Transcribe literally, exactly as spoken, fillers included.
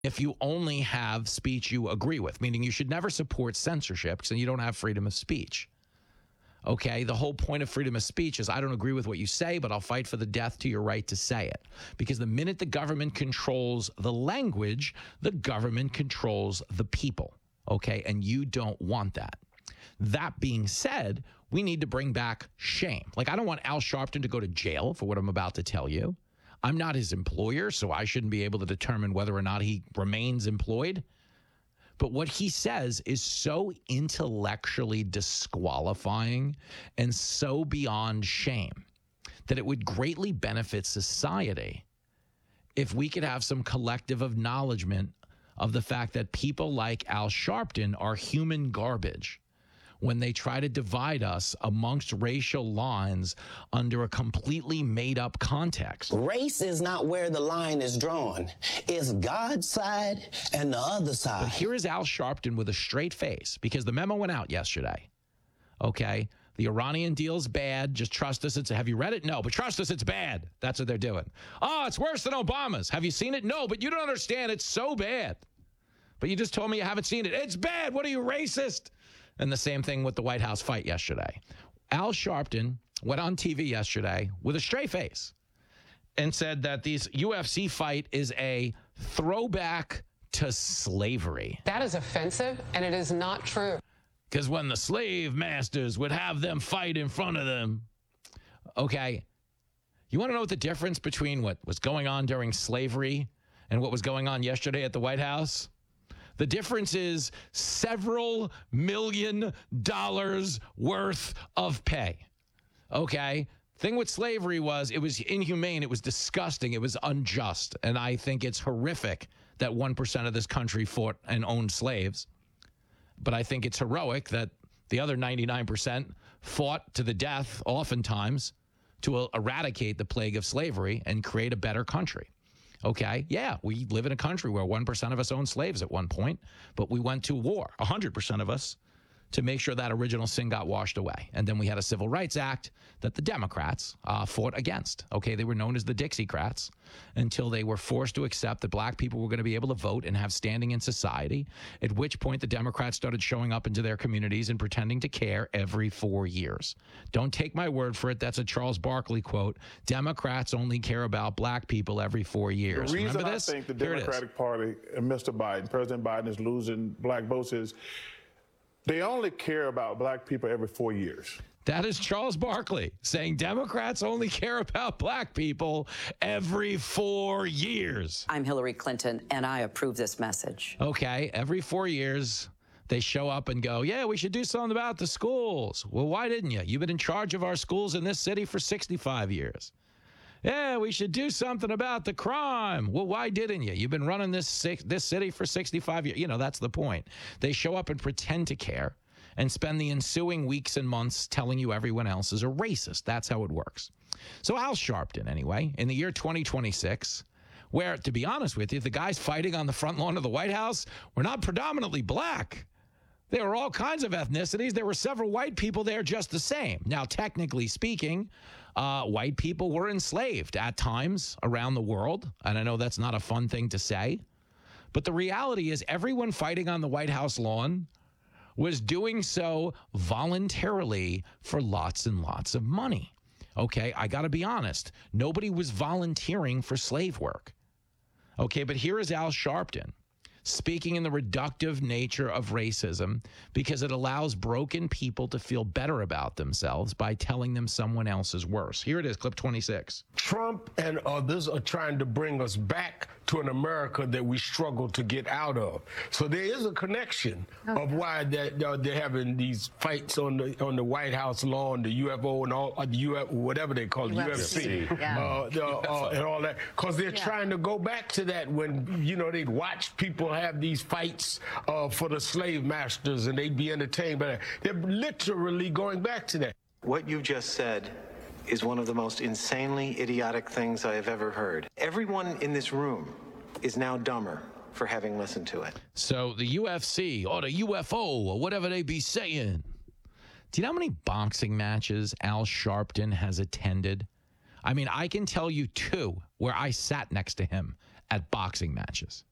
if you only have speech you agree with, meaning you should never support censorship because you don't have freedom of speech. Okay, the whole point of freedom of speech is I don't agree with what you say, but I'll fight for the death to your right to say it. Because the minute the government controls the language, the government controls the people. Okay, and you don't want that. That being said, we need to bring back shame. Like, I don't want Al Sharpton to go to jail for what I'm about to tell you. I'm not his employer, so I shouldn't be able to determine whether or not he remains employed. But what he says is so intellectually disqualifying and so beyond shame that it would greatly benefit society if we could have some collective acknowledgement of the fact that people like Al Sharpton are human garbage when they try to divide us amongst racial lines under a completely made-up context. Race is not where the line is drawn. It's God's side and the other side. But here is Al Sharpton with a straight face, because the memo went out yesterday, okay? The Iranian deal's bad. Just trust us. It's, have you read it? No, but trust us, it's bad. That's what they're doing. Oh, it's worse than Obama's. Have you seen it? No, but you don't understand. It's so bad. But you just told me you haven't seen it. It's bad. What are you, racist? And the same thing with the White House fight yesterday. Al Sharpton went on T V yesterday with a straight face and said that this U F C fight is a throwback to slavery. That is offensive, and it is not true. Because when the slave masters would have them fight in front of them. Okay, you want to know what the difference between what was going on during slavery and what was going on yesterday at the White House? The difference is several million dollars worth of pay. Okay? Thing with slavery was it was inhumane. It was disgusting. It was unjust. And I think it's horrific that one percent of this country fought and owned slaves. But I think it's heroic that the other ninety-nine percent fought to the death, oftentimes, to eradicate the plague of slavery and create a better country. Okay, yeah, we live in a country where one percent of us owned slaves at one point, but we went to war, one hundred percent of us, to make sure that original sin got washed away. And then we had a Civil Rights Act that the Democrats uh, fought against. Okay, they were known as the Dixiecrats until they were forced to accept that black people were going to be able to vote and have standing in society, at which point the Democrats started showing up into their communities and pretending to care every four years. Don't take my word for it. That's a Charles Barkley quote. Democrats only care about black people every four years. The reason Remember I this? think the Here Democratic Party and Mister Biden, President Biden, is losing black votes is they only care about black people every four years. That is Charles Barkley saying Democrats only care about black people every four years. I'm Hillary Clinton, and I approve this message. Okay, every four years, they show up and go, yeah, we should do something about the schools. Well, why didn't you? You've been in charge of our schools in this city for sixty-five years. Yeah, we should do something about the crime. Well, why didn't you? You've been running this six, this city for sixty-five years. You know, that's the point. They show up and pretend to care and spend the ensuing weeks and months telling you everyone else is a racist. That's how it works. So Al Sharpton, anyway, in the year twenty twenty-six, where, to be honest with you, the guys fighting on the front lawn of the White House were not predominantly black. There were all kinds of ethnicities. There were several white people there just the same. Now, technically speaking, uh, white people were enslaved at times around the world. And I know that's not a fun thing to say. But the reality is everyone fighting on the White House lawn was doing so voluntarily for lots and lots of money. Okay, I got to be honest. Nobody was volunteering for slave work. Okay, but here is Al Sharpton speaking in the reductive nature of racism because it allows broken people to feel better about themselves by telling them someone else is worse. Here it is, clip twenty-six. Trump and others are trying to bring us back to an America that we struggle to get out of. So there is a connection okay. of why they're, they're having these fights on the on the White House lawn, the U F O and all, uh, the U F, whatever they call it, U F C, yeah. uh, the, uh, and all that, because they're yeah. trying to go back to that when, you know, they'd watch people have these fights uh, for the slave masters and they'd be entertained by that. They're literally going back to that. What you just said is one of the most insanely idiotic things I have ever heard. Everyone in this room is now dumber for having listened to it. So the U F C or the U F O or whatever they be saying. Do you know how many boxing matches Al Sharpton has attended? I mean, I can tell you two where I sat next to him at boxing matches.